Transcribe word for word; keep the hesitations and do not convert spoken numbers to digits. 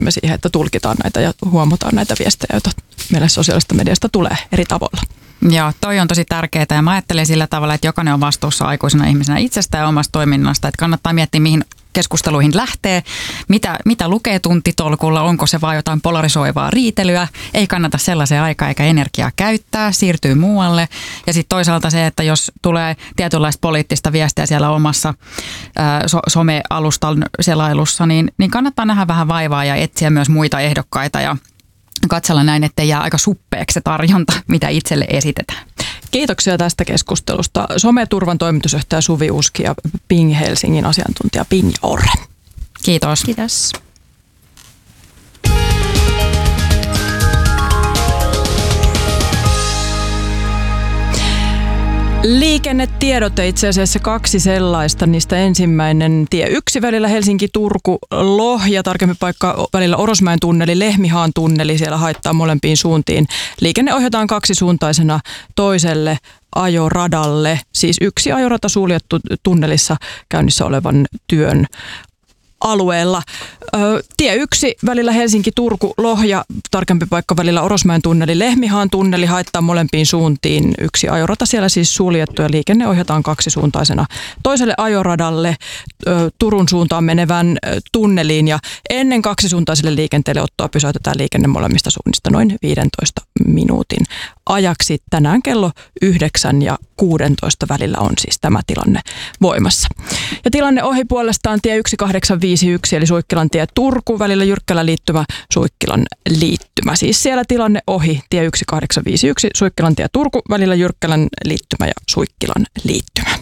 me siihen, että tulkitaan näitä ja huomataan näitä viestejä, joita meille sosiaalisesta mediasta tulee eri tavoilla. Joo, toi on tosi tärkeää ja mä ajattelen sillä tavalla, että jokainen on vastuussa aikuisena ihmisenä itsestä ja omasta toiminnasta, että kannattaa miettiä, mihin keskusteluihin lähtee, mitä, mitä lukee tuntitolkulla, onko se vaan jotain polarisoivaa riitelyä, ei kannata sellaisen aikaa eikä energiaa käyttää, siirtyy muualle. Ja sitten toisaalta se, että jos tulee tietynlaista poliittista viestiä siellä omassa ää, so, some-alustan selailussa, niin, niin kannattaa nähdä vähän vaivaa ja etsiä myös muita ehdokkaita ja katsella näin, ettei jää aika suppeeksi se tarjonta, mitä itselle esitetään. Kiitoksia tästä keskustelusta. Someturvan toimitusjohtaja Suvi Uski ja Ping Helsingin asiantuntija Pinja Orre. Kiitos. Kiitos. Liikennetiedote itse asiassa kaksi sellaista. Niistä ensimmäinen tie yksi välillä Helsinki-Turku-Lohja, tarkemmin paikka välillä Orosmäen tunneli, Lehmihaan tunneli, siellä haittaa molempiin suuntiin. Liikenne ohjataan kaksisuuntaisena toiselle ajoradalle, siis yksi ajorata suljettu tunnelissa käynnissä olevan työn alueella. Ö, tie yksi välillä Helsinki-Turku-Lohja, tarkempi paikka välillä Orosmäen tunneli, Lehmihaan tunneli haittaa molempiin suuntiin. Yksi ajorata siellä siis suljettu ja liikenne ohjataan kaksisuuntaisena toiselle ajoradalle ö, Turun suuntaan menevän ö, tunneliin ja ennen kaksisuuntaiselle liikenteelle ottoa pysäytetään liikenne molemmista suunnista noin viidentoista minuutin ajaksi. Tänään kello yhdeksän ja kuudentoista välillä on siis tämä tilanne voimassa. Ja tilanne ohi puolestaan tie yksi kahdeksan viisi yksi eli Suikkilan tie Turku välillä Jyrkkälän liittymä Suikkilan liittymä. Siis siellä tilanne ohi tie yksi kahdeksan viisi yksi Suikkilan tie Turku välillä Jyrkkälän liittymä ja Suikkilan liittymä.